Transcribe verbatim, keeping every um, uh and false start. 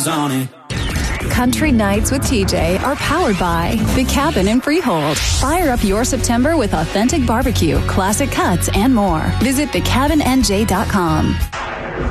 miles on it. Country Nights with T J are powered by The Cabin in Freehold. Fire up your September with authentic barbecue, classic cuts, and more. Visit the cabin n j dot com.